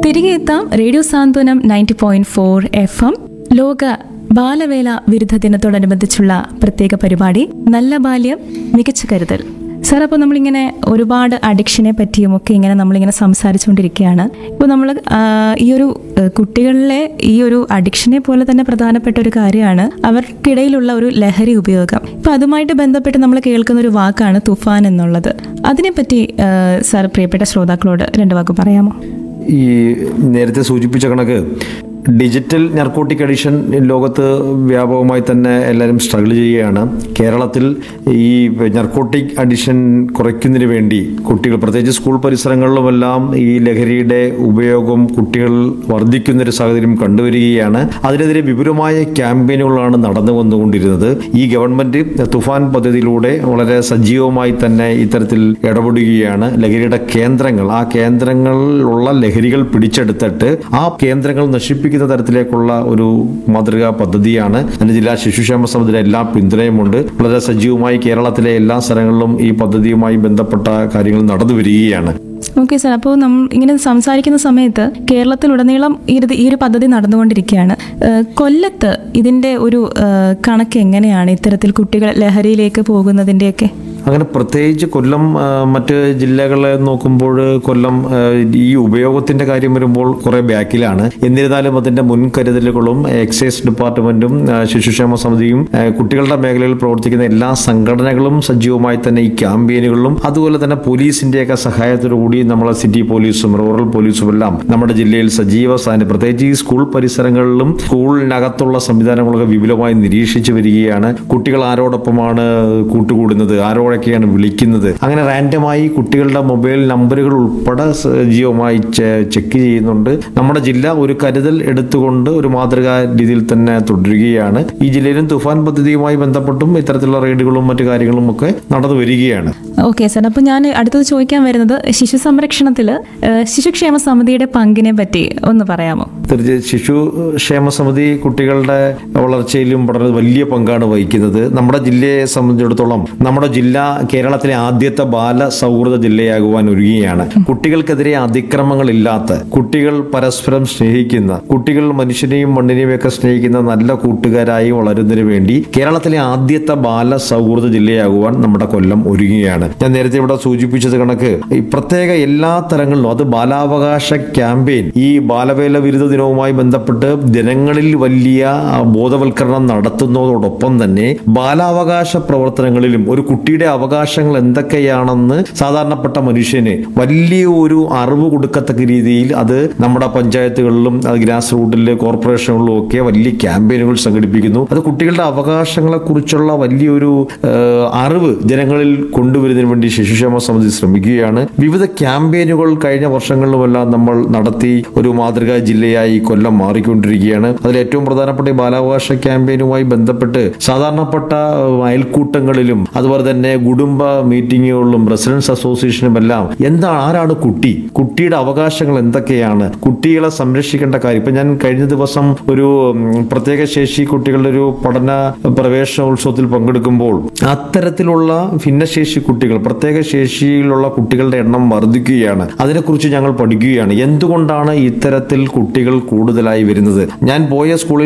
തിരികെ എത്താം റേഡിയോ സാന്ത്വനം 90.4 FM ലോക ബാലവേല വിരുദ്ധ ദിനത്തോടനുബന്ധിച്ചുള്ള പ്രത്യേക പരിപാടി നല്ല ബാല്യം മികച്ച കരുതൽ. സാർ, അപ്പോൾ നമ്മളിങ്ങനെ ഒരുപാട് അഡിക്ഷനെ പറ്റിയും ഒക്കെ ഇങ്ങനെ നമ്മളിങ്ങനെ സംസാരിച്ചുകൊണ്ടിരിക്കുകയാണ്. ഇപ്പോൾ നമ്മൾ ഈ ഒരു കുട്ടികളിലെ ഈ ഒരു അഡിക്ഷനെ പോലെ തന്നെ പ്രധാനപ്പെട്ട ഒരു കാര്യമാണ് അവർക്കിടയിലുള്ള ഒരു ലഹരി ഉപയോഗം. ഇപ്പം അതുമായിട്ട് ബന്ധപ്പെട്ട് നമ്മൾ കേൾക്കുന്ന ഒരു വാക്കാണ് തുഫാൻ എന്നുള്ളത്. അതിനെപ്പറ്റി സാർ പ്രിയപ്പെട്ട ശ്രോതാക്കളോട് 2 വാക്ക് പറയാമോ? ഈ നേരത്തെ സൂചിപ്പിച്ച കണക്ക് ഡിജിറ്റൽ നർക്കോട്ടിക് അഡിക്ഷൻ ലോകത്ത് വ്യാപകമായി തന്നെ എല്ലാവരും സ്ട്രഗിൾ ചെയ്യുകയാണ്. കേരളത്തിൽ ഈ നർക്കോട്ടിക് അഡിക്ഷൻ കുറയ്ക്കുന്നതിന് വേണ്ടി കുട്ടികൾ, പ്രത്യേകിച്ച് സ്കൂൾ പരിസരങ്ങളിലുമെല്ലാം ഈ ലഹരിയുടെ ഉപയോഗം കുട്ടികൾ വർദ്ധിക്കുന്നൊരു സാഹചര്യം കണ്ടുവരികയാണ്. അതിനെതിരെ വിപുലമായ ക്യാമ്പയിനുകളാണ് നടന്നു വന്നുകൊണ്ടിരുന്നത്. ഈ ഗവൺമെന്റ് തുഫാൻ പദ്ധതിയിലൂടെ വളരെ സജീവമായി തന്നെ ഇത്തരത്തിൽ ഇടപെടുകയാണ്. ലഹരിയുടെ കേന്ദ്രങ്ങൾ, ആ കേന്ദ്രങ്ങളിലുള്ള ലഹരികൾ പിടിച്ചെടുത്തിട്ട് ആ കേന്ദ്രങ്ങൾ നശിപ്പിക്കുന്ന തരത്തിലേക്കുള്ള ഒരു മാതൃകാ പദ്ധതിയാണ്. അതിന് ജില്ലാ ശിശുക്ഷേമ സമിതിയുടെ എല്ലാ പിന്തുണയുമുണ്ട്. വളരെ സജീവമായി കേരളത്തിലെ എല്ലാ സ്ഥലങ്ങളിലും ഈ പദ്ധതിയുമായി ബന്ധപ്പെട്ട കാര്യങ്ങൾ നടന്നു വരികയാണ്. ഓക്കെ സാർ, അപ്പോൾ നമ്മൾ ഇങ്ങനെ സംസാരിക്കുന്ന സമയത്ത് കേരളത്തിലുടനീളം ഈ ഒരു പദ്ധതി നടന്നുകൊണ്ടിരിക്കുകയാണ്. കൊല്ലത്ത് ഇതിൻ്റെ ഒരു കണക്ക് എങ്ങനെയാണ് ഇത്തരത്തിൽ കുട്ടികൾ ലഹരിയിലേക്ക് പോകുന്നതിൻ്റെയൊക്കെ? അങ്ങനെ പ്രത്യേകിച്ച് കൊല്ലം മറ്റ് ജില്ലകളെ നോക്കുമ്പോൾ കൊല്ലം ഈ ഉപയോഗത്തിന്റെ കാര്യം വരുമ്പോൾ കുറെ ബാക്കിലാണ്. എന്നിരുന്നാലും അതിന്റെ മുൻകരുതലുകളും എക്സൈസ് ഡിപ്പാർട്ട്മെന്റും ശിശുക്ഷേമ സമിതിയും കുട്ടികളുടെ മേഖലയിൽ പ്രവർത്തിക്കുന്ന എല്ലാ സംഘടനകളും സജീവമായി തന്നെ ഈ ക്യാമ്പയിനുകളിലും അതുപോലെ തന്നെ പോലീസിന്റെയൊക്കെ സഹായത്തോടു കൂടി നമ്മളെ സിറ്റി പോലീസും റൂറൽ പോലീസും എല്ലാം നമ്മുടെ ജില്ലയിൽ സജീവ സാന്നിധ്യം, പ്രത്യേകിച്ച് ഈ സ്കൂൾ പരിസരങ്ങളിലും സ്കൂളിനകത്തുള്ള സംവിധാനങ്ങളൊക്കെ വിപുലമായി നിരീക്ഷിച്ചു വരികയാണ്. കുട്ടികൾ ആരോടൊപ്പമാണ് കൂട്ടുകൂടുന്നത്, ആരോടൊക്കെയാണ് വിളിക്കുന്നത്, അങ്ങനെ റാൻഡമായി കുട്ടികളുടെ മൊബൈൽ നമ്പറുകൾ ഉൾപ്പെടെ സജീവമായി ചെക്ക് ചെയ്യുന്നുണ്ട്. നമ്മുടെ ജില്ല ഒരു കരുതൽ എടുത്തുകൊണ്ട് ഒരു മാതൃകാ രീതിയിൽ തന്നെ തുടരുകയാണ്. ഈ ജില്ലയിലും തുഫാൻ പദ്ധതിയുമായി ബന്ധപ്പെട്ടും ഇത്തരത്തിലുള്ള റെയ്ഡുകളും മറ്റു കാര്യങ്ങളും ഒക്കെ നടന്നു വരികയാണ്. ഓക്കെ സാർ, അപ്പോൾ ഞാൻ അടുത്തത് ചോദിക്കാൻ വരുന്നത് ശിശു സംരക്ഷണത്തിൽ ശിശുക്ഷേമ സമിതിയുടെ പങ്കിനെ പറ്റി ഒന്ന് പറയാമോ? തീർച്ചയായും ശിശുക്ഷേമ സമിതി കുട്ടികളുടെ വളർച്ചയിലും വളരെ വലിയ പങ്കാണ് വഹിക്കുന്നത്. നമ്മുടെ ജില്ലയെ സംബന്ധിച്ചിടത്തോളം നമ്മുടെ ജില്ല കേരളത്തിലെ ആദ്യത്തെ ബാല സൗഹൃദ ജില്ലയാകുവാൻ ഒരുങ്ങുകയാണ്. കുട്ടികൾക്കെതിരെ അതിക്രമങ്ങളില്ലാത്ത, കുട്ടികൾ പരസ്പരം സ്നേഹിക്കുന്ന, കുട്ടികൾ മനുഷ്യനെയും മണ്ണിനെയും ഒക്കെ സ്നേഹിക്കുന്ന നല്ല കൂട്ടുകാരായി വളരുന്നതിന് വേണ്ടി കേരളത്തിലെ ആദ്യത്തെ ബാല സൗഹൃദ ജില്ലയാകുവാൻ നമ്മുടെ കൊല്ലം ഒരുങ്ങുകയാണ്. ഞാൻ നേരത്തെ ഇവിടെ സൂചിപ്പിച്ചത് കണക്ക് ഈ പ്രത്യേക എല്ലാ തരങ്ങളിലും അത് ബാലാവകാശ ക്യാമ്പയിൻ, ഈ ബാലവേല വിരുദ്ധ ദിനവുമായി ബന്ധപ്പെട്ട് ജനങ്ങളിൽ വലിയ ബോധവൽക്കരണം നടത്തുന്നതോടൊപ്പം തന്നെ ബാലാവകാശ പ്രവർത്തനങ്ങളിലും ഒരു കുട്ടിയുടെ അവകാശങ്ങൾ എന്തൊക്കെയാണെന്ന് സാധാരണപ്പെട്ട മനുഷ്യന് വലിയ ഒരു അറിവ് കൊടുക്കത്തക്ക രീതിയിൽ അത് നമ്മുടെ പഞ്ചായത്തുകളിലും ഗ്രാസ് റൂട്ടിലെ കോർപ്പറേഷനുകളിലും ഒക്കെ വലിയ ക്യാമ്പയിനുകൾ സംഘടിപ്പിക്കുന്നു. അത് കുട്ടികളുടെ അവകാശങ്ങളെ കുറിച്ചുള്ള വലിയൊരു അറിവ് ജനങ്ങളിൽ കൊണ്ടുവരുന്നതിന് വേണ്ടി ശിശുക്ഷേമ സമിതി ശ്രമിക്കുകയാണ്. വിവിധ ക്യാമ്പയിനുകൾ കഴിഞ്ഞ വർഷങ്ങളിലുമെല്ലാം നമ്മൾ നടത്തി ഒരു മാതൃകാ ജില്ലയായി കൊല്ലം മാറിക്കൊണ്ടിരിക്കുകയാണ്. അതിൽ ഏറ്റവും പ്രധാനപ്പെട്ട ഈ ബാലാവകാശ ക്യാമ്പയിനുമായി ബന്ധപ്പെട്ട് സാധാരണപ്പെട്ട അയൽക്കൂട്ടങ്ങളിലും അതുപോലെ തന്നെ കുടുംബ മീറ്റിങ്ങുകളിലും റെസിഡൻസ് അസോസിയേഷനും എല്ലാം ആരാണ് കുട്ടി, കുട്ടിയുടെ അവകാശങ്ങൾ എന്തൊക്കെയാണ്, കുട്ടികളെ സംരക്ഷിക്കേണ്ട കാര്യം. ഇപ്പൊ ഞാൻ കഴിഞ്ഞ ദിവസം ഒരു പ്രത്യേക ശേഷി കുട്ടികളുടെ ഒരു പഠന പ്രവേശനോത്സവത്തിൽ പങ്കെടുക്കുമ്പോൾ അത്തരത്തിലുള്ള ഭിന്നശേഷി കുട്ടികൾ, പ്രത്യേക ശേഷിയിലുള്ള കുട്ടികളുടെ എണ്ണം വർദ്ധിക്കുകയാണ്. അതിനെക്കുറിച്ച് ഞങ്ങൾ പഠിക്കുകയാണ്. എന്തുകൊണ്ടാണ് ഇത്തരത്തിൽ കുട്ടികൾ കൂടുതലായി വരുന്നത്? ഞാൻ പോയ സ്കൂളിൽ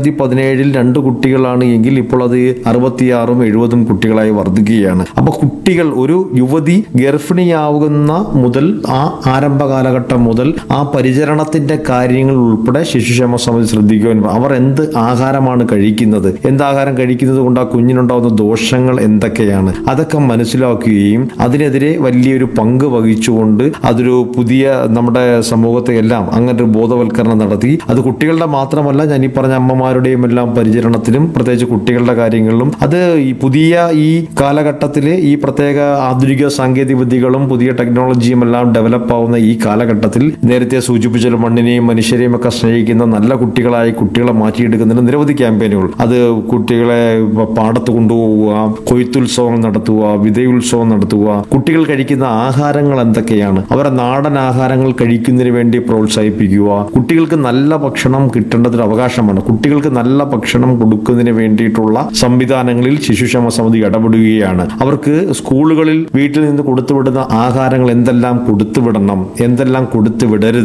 2017 2 കുട്ടികളാണ് എങ്കിൽ ഇപ്പോൾ അത് 66ഉം 70ഉം കുട്ടികളായി വർദ്ധിക്കുകയാണ്. അപ്പൊ കുട്ടികൾ, ഒരു യുവതി ഗർഭിണിയാവുന്ന മുതൽ ആ ആരംഭ കാലഘട്ടം മുതൽ ആ പരിചരണത്തിന്റെ കാര്യങ്ങൾ ഉൾപ്പെടെ ശിശുക്ഷേമ സമിതി ശ്രദ്ധിക്കുവാൻ, അവർ എന്ത് ആഹാരമാണ് കഴിക്കുന്നത്, എന്താഹാരം കഴിക്കുന്നത് കൊണ്ട് ആ കുഞ്ഞിനുണ്ടാവുന്ന ദോഷങ്ങൾ എന്തൊക്കെയാണ്, അതൊക്കെ മനസ്സിലാക്കുകയും അതിനെതിരെ വലിയൊരു പങ്ക് വഹിച്ചുകൊണ്ട് അതൊരു പുതിയ നമ്മുടെ സമൂഹത്തെ എല്ലാം അങ്ങനെ ഒരു ബോധവൽക്കരണം നടത്തി. അത് കുട്ടികളുടെ മാത്രമല്ല, ഞാൻ ഈ പറഞ്ഞ അമ്മമാരുടെയും എല്ലാം പരിചരണത്തിലും പ്രത്യേകിച്ച് കുട്ടികളുടെ കാര്യങ്ങളിലും അത് ഈ പുതിയ ഈ കാലഘട്ടത്തിലെ ഈ പ്രത്യേക ആധുനിക സാങ്കേതിക വിദ്യകളും പുതിയ ടെക്നോളജിയും എല്ലാം ഡെവലപ്പ് ആവുന്ന ഈ കാലഘട്ടത്തിൽ നേരത്തെ സൂചിപ്പിച്ച മണ്ണിനെയും മനുഷ്യരെയും ഒക്കെ സ്നേഹിക്കുന്ന നല്ല കുട്ടികളായി കുട്ടികളെ മാറ്റിയെടുക്കുന്നതിന് നിരവധി ക്യാമ്പയിനുകൾ, അത് കുട്ടികളെ പാടത്ത് കൊണ്ടുപോവുക, കൊയ്ത്തുത്സവങ്ങൾ നടത്തുക, വിതയുത്സവം നടത്തുക, കുട്ടികൾ കഴിക്കുന്ന ആഹാരങ്ങൾ എന്തൊക്കെയാണ്, അവരെ നാടൻ ആഹാരങ്ങൾ കഴിക്കുന്നതിന് വേണ്ടി പ്രോത്സാഹിപ്പിക്കുക, കുട്ടികൾക്ക് നല്ല ഭക്ഷണം കിട്ടേണ്ടതൊരു അവകാശമാണ്, കുട്ടികൾക്ക് നല്ല ഭക്ഷണം കൊടുക്കുന്നതിന് വേണ്ടിയിട്ടുള്ള സംവിധാനങ്ങളിൽ ശിശുക്ഷേമ സമിതി ഇടപെടുകയാണ്. അവർക്ക് സ്കൂളുകളിൽ വീട്ടിൽ നിന്ന് കൊടുത്തുവിടുന്ന ആഹാരങ്ങൾ എന്തെല്ലാം കൊടുത്തുവിടണം, എന്തെല്ലാം കൊടുത്തുവിടരുത്,